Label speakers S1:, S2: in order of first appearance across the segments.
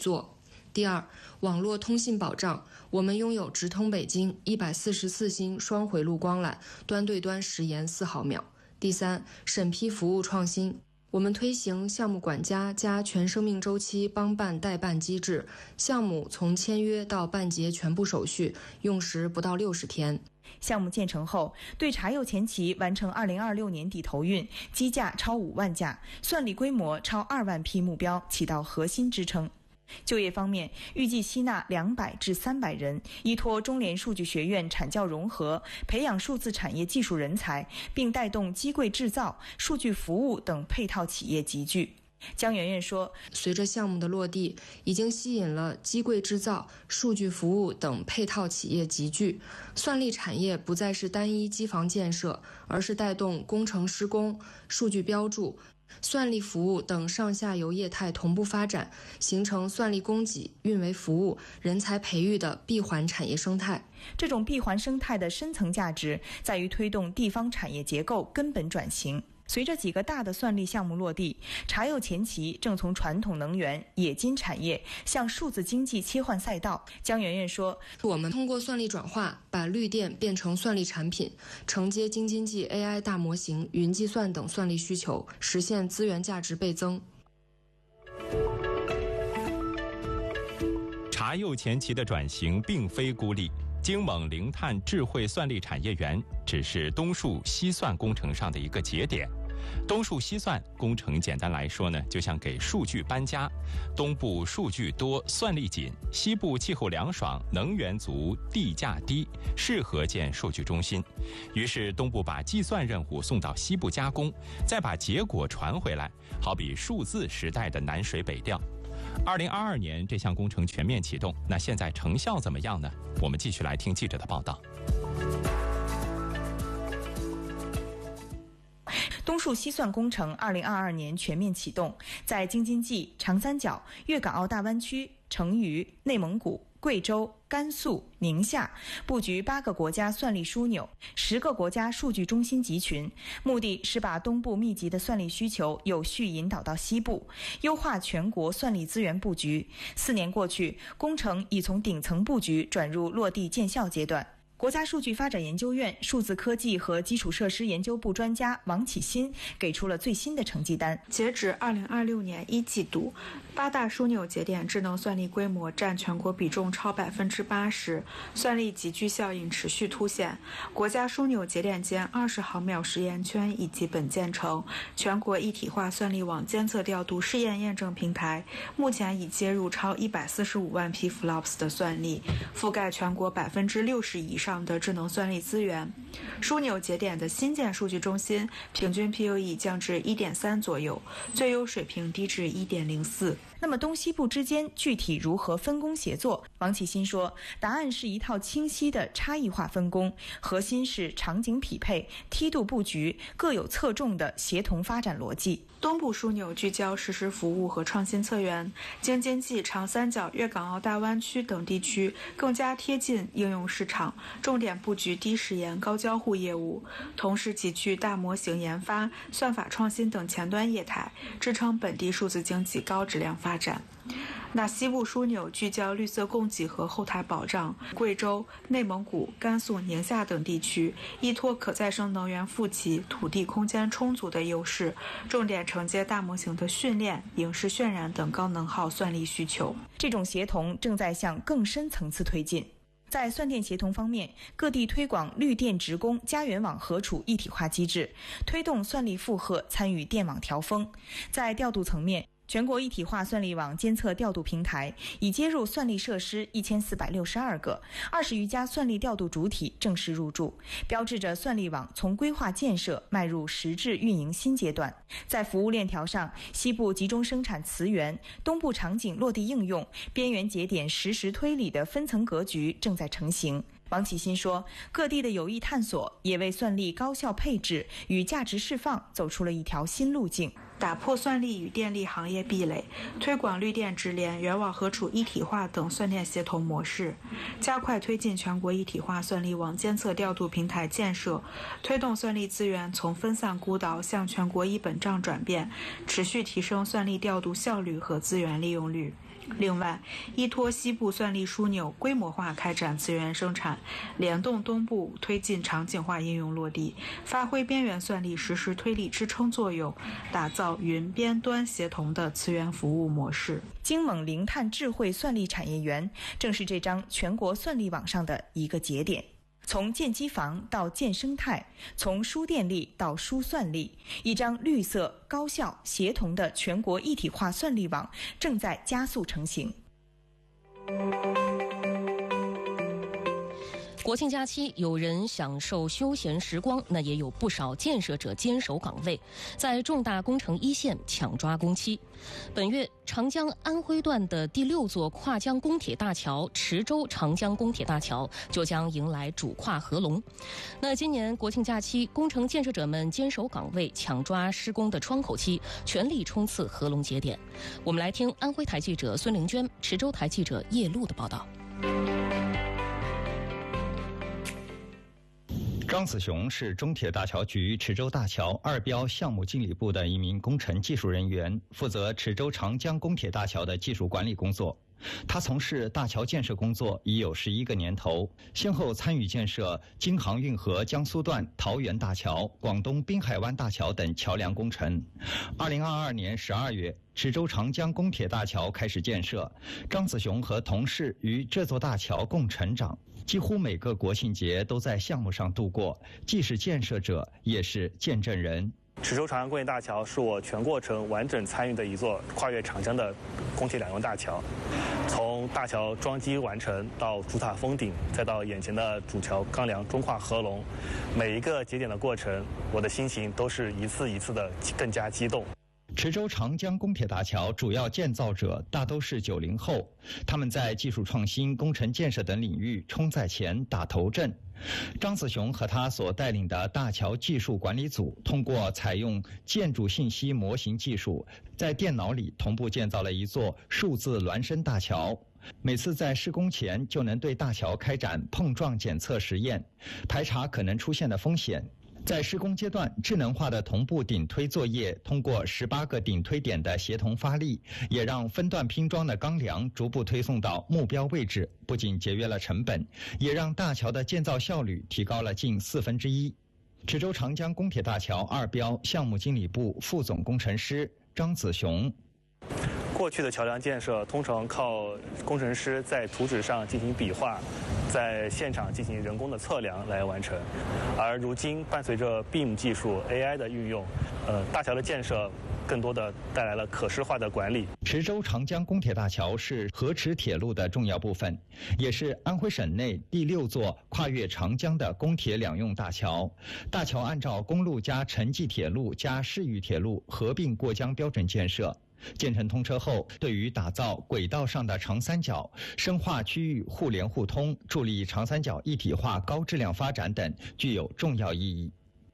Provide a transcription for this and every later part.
S1: 做。第二，网络通信保障，我们拥有直通北京144星双回路光缆，端对端时延4毫秒。第三，审批服务创新，我们推行项目管家加全生命周期帮办代办机制，项目从签约到办结全部手续用时不到60天。
S2: 项目建成后，对茶釉前期完成2026年底投运，机架超5万架，算力规模超2万批目标起到核心支撑。就业方面，预计吸纳200至300人，依托中联数据学院产教融合，培养数字产业技术人才，并带动机柜制造、数据服务等配套企业集聚。江媛媛说，
S1: 随着项目的落地，已经吸引了机柜制造、数据服务等配套企业集聚，算力产业不再是单一机房建设，而是带动工程施工、数据标注、算力服务等上下游业态同步发展，形成算力供给、运维服务、人才培育的闭环产业生态。
S2: 这种闭环生态的深层价值在于推动地方产业结构根本转型。随着几个大的算力项目落地，茶釉前期正从传统能源、冶金产业向数字经济切换赛道。江媛媛说，
S1: 我们通过算力转化，把绿电变成算力产品，承接京津冀 AI 大模型、云计算等算力需求，实现资源价值倍增。
S3: 茶釉前期的转型并非孤立，京锰零碳智慧算力产业园只是东数西算工程上的一个节点。东数西算工程简单来说呢，就像给数据搬家，东部数据多，算力紧；西部气候凉爽，能源足，地价低，适合建数据中心。于是东部把计算任务送到西部加工，再把结果传回来，好比数字时代的南水北调。2022年这项工程全面启动，那现在成效怎么样呢？我们继续来听记者的报道。
S2: 东数西算工程2022年全面启动，在京津冀、长三角、粤港澳大湾区、成渝、内蒙古、贵州、甘肃、宁夏布局8个国家算力枢纽，10个国家数据中心集群，目的是把东部密集的算力需求有序引导到西部，优化全国算力资源布局。4年过去，工程已从顶层布局转入落地见效阶段。国家数据发展研究院数字科技和基础设施研究部专家王启新给出了最新的成绩单。
S4: 截止2026年1季度，8大枢纽节点智能算力规模占全国比重超80%，算力集聚效应持续凸显。国家枢纽节点间20毫秒时延圈已基本建成，全国一体化算力网监测调度试验验证平台目前已接入超145万批 FLOPS 的算力，覆盖全国60%以上的智能算力资源。枢纽节点的新建数据中心平均 PUE 降至 1.3 左右，最优水平低至 1.04。
S2: 那么东西部之间具体如何分工协作？王启新说，答案是一套清晰的差异化分工，核心是场景匹配、梯度布局，各有侧重的协同发展逻辑。
S4: 东部枢纽聚焦实时服务和创新策源，京津冀、长三角、粤港澳大湾区等地区更加贴近应用市场，重点布局低时延高交互业务，同时集聚大模型研发、算法创新等前端业态，支撑本地数字经济高质量发展。那西部枢纽聚焦绿色供给和后台保障，贵州、内蒙古、甘肃、宁夏等地区依托可再生能源富集、土地空间充足的优势，重点承接大模型的训练、影视渲染等高能耗算力需求。
S2: 这种协同正在向更深层次推进。在算电协同方面，各地推广绿电职工家园网核储一体化机制，推动算力负荷参与电网调峰。在调度层面，全国一体化算力网监测调度平台已接入算力设施1462个，20余家算力调度主体正式入驻，标志着算力网从规划建设迈入实质运营新阶段。在服务链条上，西部集中生产磁源，东部场景落地应用，边缘节点实时推理的分层格局正在成型。王启新说，各地的有意探索也为算力高效配置与价值释放走出了一条新路径，
S4: 打破算力与电力行业壁垒，推广绿电直联、源网核储一体化等算电协同模式，加快推进全国一体化算力网监测调度平台建设，推动算力资源从分散孤岛向全国一本账转变，持续提升算力调度效率和资源利用率。 另外，依托西部算力枢纽规模化开展资源生产，联动东部推进场景化应用落地，发挥边缘算力实时推力支撑作用，打造云边端协同的资源服务模式。
S2: 京蒙零碳智慧算力产业园正是这张全国算力网上的一个节点。从建机房到建生态，从输电力到输算力，一张绿色、高效、协同的全国一体化算力网正在加速成型。
S5: 国庆假期，有人享受休闲时光，那也有不少建设者坚守岗位，在重大工程一线抢抓工期。本月，长江安徽段的第6座跨江公铁大桥池州长江公铁大桥就将迎来主跨合龙。那今年国庆假期，工程建设者们坚守岗位，抢抓施工的窗口期，全力冲刺合龙节点。我们来听安徽台记者孙玲娟、池州台记者叶璐的报道。
S6: 张子雄是中铁大桥局池州大桥2标项目经理部的一名工程技术人员，负责池州长江公铁大桥的技术管理工作。他从事大桥建设工作已有11个年头，先后参与建设京杭运河江苏段桃园大桥、广东滨海湾大桥等桥梁工程。2022年12月，池州长江公铁大桥开始建设，张子雄和同事与这座大桥共成长。几乎每个国庆节都在项目上度过，既是建设者，也是见证人。
S7: 池州长江公铁大桥是我全过程完整参与的一座跨越长江的公铁两用大桥，从大桥桩基完成到主塔封顶，再到眼前的主桥钢梁中跨合龙，每一个节点的过程，我的心情都是一次一次的更加激动。
S6: 池州长江公铁大桥主要建造者大都是90后，他们在技术创新、工程建设等领域冲在前、打头阵。张子雄和他所带领的大桥技术管理组，通过采用建筑信息模型技术，在电脑里同步建造了一座数字孪生大桥。每次在施工前就能对大桥开展碰撞检测实验，排查可能出现的风险。在施工阶段，智能化的同步顶推作业通过18个顶推点的协同发力，也让分段拼装的钢梁逐步推送到目标位置，不仅节约了成本，也让大桥的建造效率提高了近1/4。池州长江公铁大桥2标项目经理部副总工程师张子雄。
S7: 过去的桥梁建设通常靠工程师在图纸上进行笔画，在现场进行人工的测量来完成，而如今伴随着 BIM 技术、AI 的运用，大桥的建设更多的带来了可视化的管理。
S6: 池州长江公铁大桥是河池铁路的重要部分，也是安徽省内第6座跨越长江的公铁两用大桥。大桥按照公路加城际铁路加市域铁路合并过江标准建设。建成通车后，对于打造轨道上的长三角、深化区域互联互通、助力长三角一体化高质量发展等具有重要意义。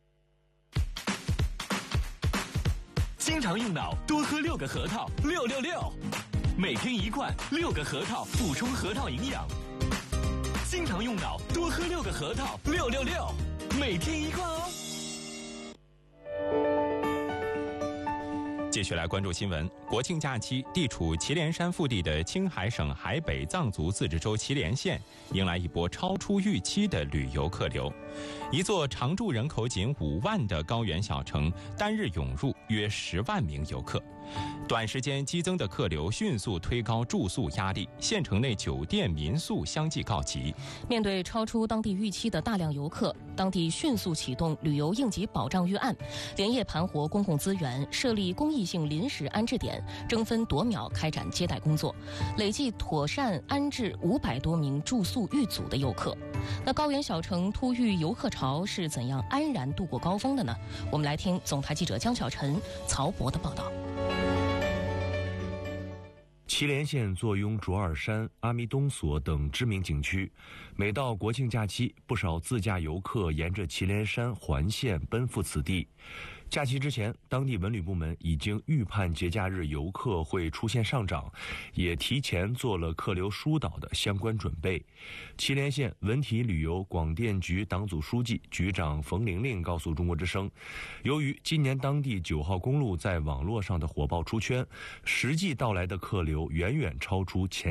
S8: 经常用脑，多喝6个核桃，666，每天1罐，6个核桃补充核桃营养。经常用脑，多喝6个核桃，666，每天1罐哦。
S3: 继续来关注新闻。国庆假期，地处祁连山腹地的青海省海北藏族自治州祁连县迎来一波超出预期的旅游客流。一座常住人口仅5万的高原小城，单日涌入约10万名游客。短时间激增的客流迅速推高住宿压力，县城内酒店民宿相继告急。
S5: 面对超出当地预期的大量游客，当地迅速启动旅游应急保障预案，连夜盘活公共资源，设立公益性临时安置点，争分夺秒开展接待工作，累计妥善安置500多名住宿遇阻的游客。那高原小城突遇游客潮是怎样安然度过高峰的呢？我们来听总台记者江晓晨、曹博的报道。
S9: 祁连县坐拥卓尔山、阿弥东所等知名景区，每到国庆假期，不少自驾游客沿着祁连山环线奔赴此地。 假期之前，当地文旅部门已经预判节假日游客会出现上涨，也提前做了客流疏导的相关准备。祁连县文体旅游广电局党组书记、局长冯玲玲告诉中国之声，由于今年当地9号公路在网络上的火爆出圈，实际到来的客流远远超出前